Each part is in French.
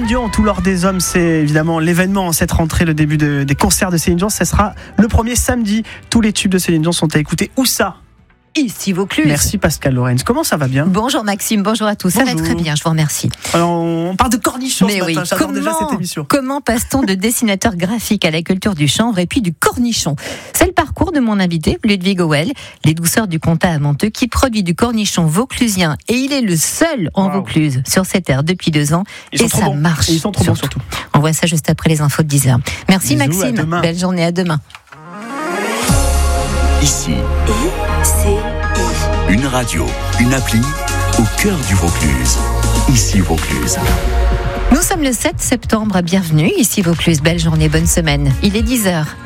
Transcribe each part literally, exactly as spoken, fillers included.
Céline Dion, tout l'or des hommes, c'est évidemment l'événement en cette rentrée, le début de, des concerts de Céline Dion. Ce sera le premier samedi. Tous les tubes de Céline Dion sont à écouter. Où ça ? Ici Vaucluse. Merci Pascal Lorenz. Comment ça va bien ? Bonjour Maxime, bonjour à tous. Bonjour. Ça va très bien, je vous remercie. Alors, on parle de cornichons Mais ce matin. oui, J'adore comment, déjà cette émission. Comment passe-t-on de dessinateur graphique à la culture du chanvre et puis du cornichon ? C'est le parcours de mon invité, Ludwig Hoël, les douceurs du comtat à Monteux, qui produit du cornichon vauclusien. Et il est le seul en wow. Vaucluse sur cette terre depuis deux ans. Ils et ça bons. marche. Et ils sont trop surtout. bons surtout. On voit ça juste après les infos de dix heures. Merci Bisous, Maxime. Belle journée, à demain. Ici. I, C, I. Une radio, une appli au cœur du Vaucluse. Ici Vaucluse. Nous sommes le sept septembre. Bienvenue. Ici Vaucluse. Belle journée, bonne semaine. Il est dix heures.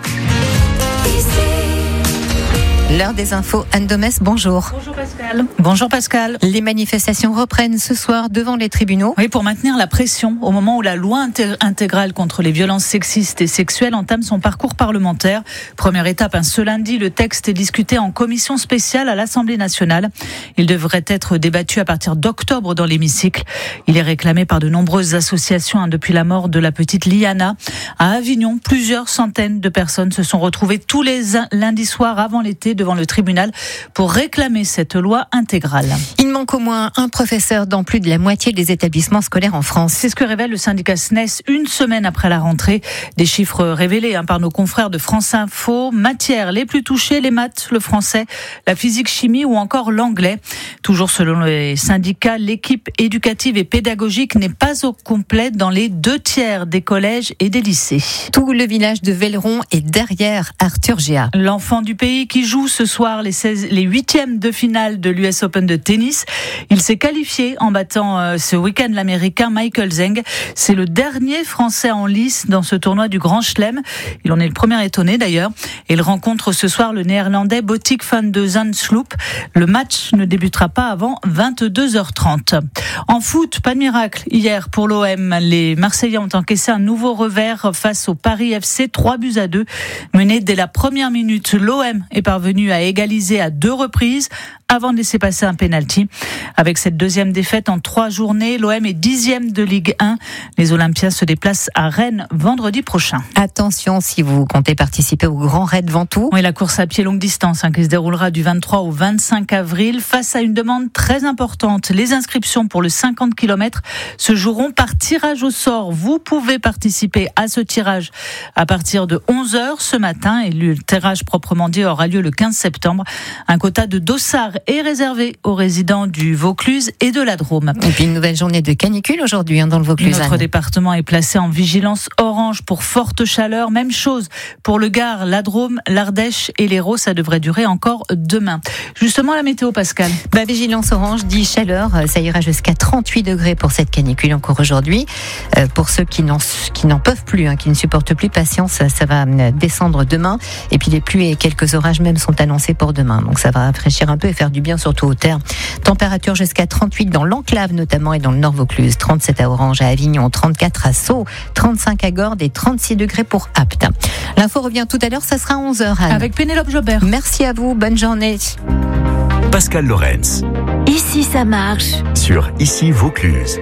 L'heure des infos, Anne Domès, bonjour. Bonjour Pascal. Bonjour Pascal. Les manifestations reprennent ce soir devant les tribunaux. Oui, pour maintenir la pression au moment où la loi intégrale contre les violences sexistes et sexuelles entame son parcours parlementaire. Première étape, hein, ce lundi, le texte est discuté en commission spéciale à l'Assemblée nationale. Il devrait être débattu à partir d'octobre dans l'hémicycle. Il est réclamé par de nombreuses associations hein, depuis la mort de la petite Liana. À Avignon, plusieurs centaines de personnes se sont retrouvées tous les lundis soirs avant l'été devant le tribunal pour réclamer cette loi intégrale. Il manque au moins un professeur dans plus de la moitié des établissements scolaires en France. C'est ce que révèle le syndicat S N E S une semaine après la rentrée. Des chiffres révélés hein, par nos confrères de France Info. Matières les plus touchées, les maths, le français, la physique-chimie ou encore l'anglais. Toujours selon les syndicats, l'équipe éducative et pédagogique n'est pas au complet dans les deux tiers des collèges et des lycées. Tout le village de Velleron est derrière Arthur Géat. L'enfant du pays qui joue ce soir les, seize, les huitièmes de finale de l'U S Open de tennis. Il s'est qualifié en battant euh, ce week-end l'Américain Michael Zeng. C'est le dernier Français en lice dans ce tournoi du Grand Chelem. Il en est le premier étonné d'ailleurs. Et il rencontre ce soir le Néerlandais Botik van de Zandschloep. Le match ne débutera pas avant vingt-deux heures trente. En foot, pas de miracle. Hier pour l'O M, les Marseillais ont encaissé un nouveau revers face au Paris F C, trois buts à deux. Mené dès la première minute, l'O M est parvenu à égaliser à deux reprises avant de laisser passer un pénalty. Avec cette deuxième défaite en trois journées, l'O M est dixième de Ligue un. Les Olympiens se déplacent à Rennes vendredi prochain. Attention si vous comptez participer au Grand Raid Ventoux. Oui, la course à pied longue distance hein, qui se déroulera du vingt-trois au vingt-cinq avril face à une demande très importante. Les inscriptions pour le cinquante kilomètres se joueront par tirage au sort. Vous pouvez participer à ce tirage à partir de onze heures ce matin et le tirage proprement dit aura lieu le quinze septembre. Un quota de dossards est réservé aux résidents du Vaucluse et de la Drôme. Et puis une nouvelle journée de canicule aujourd'hui hein, dans le Vaucluse. Notre département est placé en vigilance orange pour forte chaleur. Même chose pour le Gard, la Drôme, l'Ardèche et l'Hérault. Ça devrait durer encore demain. Justement, la météo, Pascal. Bah, vigilance orange dit chaleur. Ça ira jusqu'à trente-huit degrés pour cette canicule encore aujourd'hui. Euh, pour ceux qui n'en, qui n'en peuvent plus, hein, qui ne supportent plus, patience, ça, ça va descendre demain. Et puis les pluies et quelques orages même sont annoncés pour demain. Donc ça va rafraîchir un peu et faire du bien surtout aux terres. Température jusqu'à trente-huit dans l'enclave notamment et dans le Nord Vaucluse. trente-sept à Orange, à Avignon, trente-quatre à Sceaux, trente-cinq à Gordes et trente-six degrés pour Apt. L'info revient tout à l'heure, ça sera à onze heures. Anne. Avec Pénélope Jobert. Merci à vous, bonne journée. Pascal Lorenz. Ici ça marche. Sur Ici Vaucluse.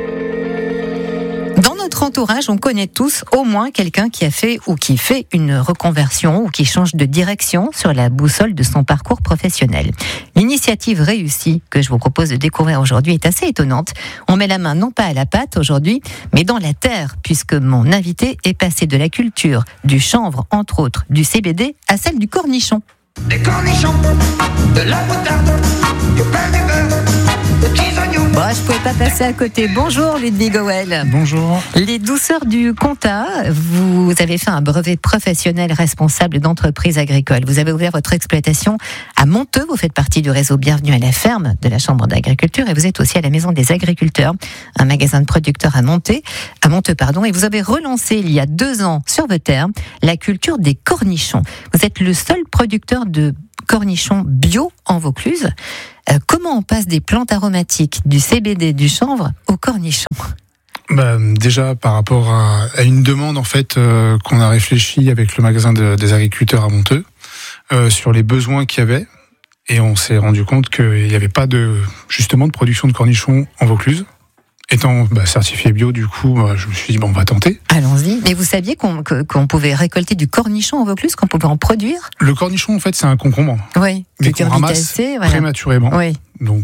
Dans notre entourage, on connaît tous au moins quelqu'un qui a fait ou qui fait une reconversion ou qui change de direction sur la boussole de son parcours professionnel. L'initiative réussie que je vous propose de découvrir aujourd'hui est assez étonnante. On met la main non pas à la pâte aujourd'hui, mais dans la terre, puisque mon invité est passé de la culture du chanvre, entre autres, du C B D, à celle du cornichon. Des cornichons, de la moutarde, du pain du beurre, de petits oignons. Bon, je pouvais pas passer à côté. Bonjour Ludwig Hoël. Bonjour. Les douceurs du comtat, vous avez fait un brevet professionnel responsable d'entreprise agricole. Vous avez ouvert votre exploitation à Monteux. Vous faites partie du réseau Bienvenue à la ferme de la Chambre d'agriculture et vous êtes aussi à la Maison des agriculteurs, un magasin de producteurs à Monteux, à Monteux pardon. Et vous avez relancé il y a deux ans sur votre terre la culture des cornichons. Vous êtes le seul producteur de cornichons bio en Vaucluse. Euh, comment on passe des plantes aromatiques, du C B D, du chanvre, au cornichon ? Bah, déjà par rapport à, à une demande en fait euh, qu'on a réfléchi avec le magasin de, des agriculteurs à Monteux euh, sur les besoins qu'il y avait et on s'est rendu compte qu'il n'y avait pas de justement de production de cornichons en Vaucluse Étant bah, certifié bio, du coup, bah, je me suis dit, bon, on va tenter. Allons-y. Mais vous saviez qu'on, que, qu'on pouvait récolter du cornichon en Vaucluse, qu'on pouvait en produire? Le cornichon, en fait, c'est un concombre. Oui. Mais qu'on ramasse voilà. prématurément. Oui. Donc,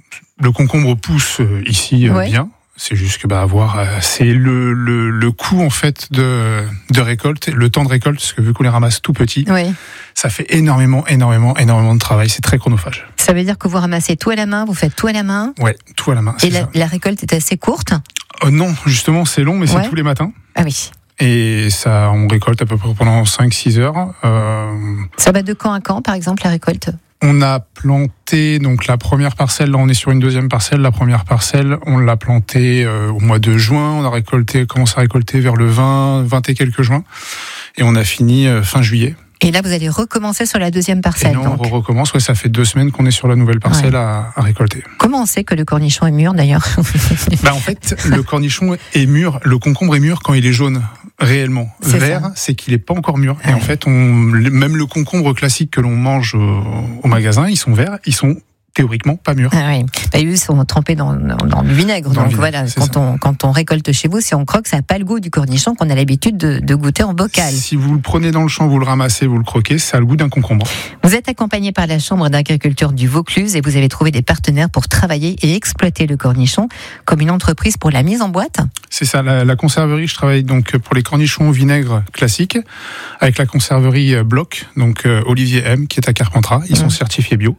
le concombre pousse euh, ici euh, oui. bien. C'est juste que bah avoir euh, c'est le, le le coût en fait de de récolte, le temps de récolte, parce que vu qu'on les ramasse tout petits, oui. ça fait énormément, énormément, énormément de travail. C'est très chronophage. Ça veut dire que vous ramassez tout à la main, vous faites tout à la main. Ouais, tout à la main. Et la, la récolte est assez courte. Euh, non, justement, c'est long, mais c'est ouais. tous les matins. Ah oui. Et ça, on récolte à peu près pendant cinq six heures. Euh... Ça va de quand à quand, par exemple, la récolte? On a planté donc la première parcelle, là on est sur une deuxième parcelle. La première parcelle, on l'a plantée euh, au mois de juin. On a récolté, commencé à récolter vers le vingt, vingt et quelques juin. Et on a fini euh, fin juillet. Et là, vous allez recommencer sur la deuxième parcelle. Et non, donc. on recommence. Ouais, ça fait deux semaines qu'on est sur la nouvelle parcelle ouais. à, à récolter. Comment on sait que le cornichon est mûr d'ailleurs? Bah en fait, le cornichon est mûr. Le concombre est mûr quand il est jaune. Réellement. C'est vert, ça. C'est qu'il est pas encore mûr. Ah et ouais. en fait, on, même le concombre classique que l'on mange au, au magasin, ils sont verts, ils sont théoriquement pas mûrs. Ah oui. Bah, ils sont trempés dans, dans, dans du vinaigre. Dans donc vinaigre, voilà, quand on, quand on récolte chez vous, si on croque, ça n'a pas le goût du cornichon qu'on a l'habitude de, de goûter en bocal. Si vous le prenez dans le champ, vous le ramassez, vous le croquez, ça a le goût d'un concombre. Vous êtes accompagné par la Chambre d'agriculture du Vaucluse et vous avez trouvé des partenaires pour travailler et exploiter le cornichon comme une entreprise pour la mise en boîte. C'est ça, la, la conserverie, je travaille donc pour les cornichons au vinaigre classiques avec la conserverie Bloch, donc euh, Olivier M, qui est à Carpentras. Ils mmh. sont certifiés bio.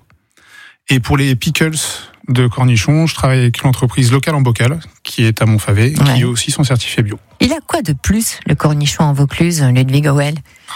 Et pour les pickles de cornichons, je travaille avec l'entreprise Local en Bocal, qui est à Montfavet, ouais. qui aussi sont certifiés bio. Il a quoi de plus, le cornichon en Vaucluse, Ludwig Howell?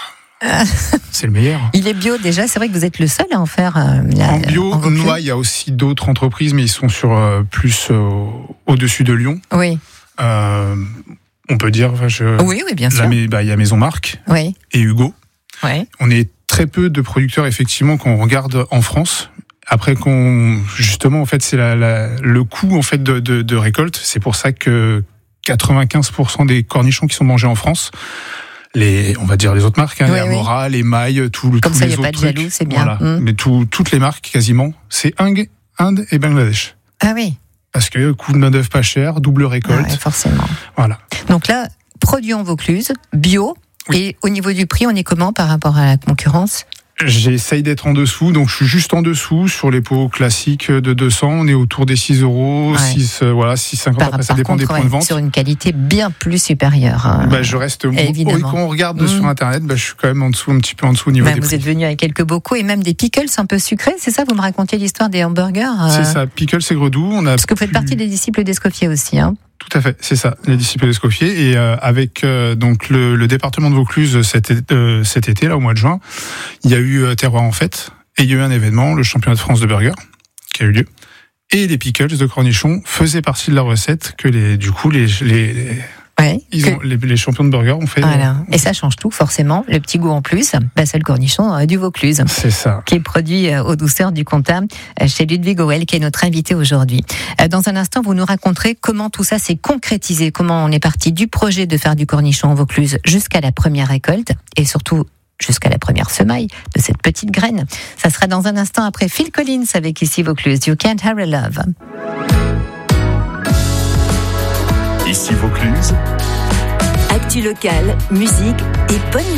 C'est le meilleur. Il est bio déjà, c'est vrai que vous êtes le seul à en faire. Euh, la, en bio, en Noix, il y a aussi d'autres entreprises, mais ils sont sur euh, plus euh, au-dessus de Lyon. Oui. Euh, on peut dire, je, oui, oui, bien sûr. Il bah, y a Maison Marc oui. et Hugo. Oui. On est très peu de producteurs effectivement qu'on regarde en France. Après qu'on justement en fait c'est la, la, le coût en fait de, de, de récolte. C'est pour ça que quatre-vingt-quinze pour cent des cornichons qui sont mangés en France, les on va dire les autres marques, hein, oui, les Amora, oui. les Mailles, tout, Comme tous ça, les y a autres pas de trucs. Jaloux, c'est bien. Voilà. Mmh. Mais tout, toutes les marques quasiment, c'est Inde, Inde et Bangladesh. Ah oui. Parce que coût de main d'œuvre pas cher, double récolte. Ah ouais, forcément. Voilà. Donc là, produit en Vaucluse, bio. Oui. Et au niveau du prix, on est comment par rapport à la concurrence? J'essaye d'être en dessous, donc je suis juste en dessous sur les pots classiques de deux cents. On est autour des six euros, ouais. six, euh, voilà, six cinquante. Après, ça dépend contre, des points ouais, de vente. Sur une qualité bien plus supérieure. Hein. Bah, je reste. Évidemment. Quand on regarde mmh. sur Internet, bah, je suis quand même en dessous, un petit peu en dessous au niveau bah, des vous prix. Vous êtes venu avec quelques bocaux et même des pickles un peu sucrés, c'est ça? Vous me racontiez l'histoire des hamburgers. Euh... C'est ça, pickles et Gredou. On a Parce que vous faites plus... partie des disciples d'Escoffier aussi, hein. Tout à fait, c'est ça, les disciples d'Escoffier. Et euh, avec euh, donc le, le département de Vaucluse cet, euh, cet été, là au mois de juin, il y a eu euh, Terroir en fête et il y a eu un événement, le championnat de France de burger, qui a eu lieu. Et les pickles de cornichons faisaient partie de la recette que les, du coup les, les Ouais, Ils que... ont, les, les champions de burger ont fait. Voilà. Et ça change tout, forcément. Le petit goût en plus, bah, c'est le cornichon euh, du Vaucluse. C'est ça. Qui est produit euh, aux douceurs du Comtat euh, chez Ludwig Howell, qui est notre invité aujourd'hui. Euh, dans un instant, vous nous raconterez comment tout ça s'est concrétisé, comment on est parti du projet de faire du cornichon en Vaucluse jusqu'à la première récolte et surtout jusqu'à la première semaille de cette petite graine. Ça sera dans un instant après Phil Collins avec ici Vaucluse. You Can't Hurry Love. Ici Vaucluse. Actu locale, musique et bonne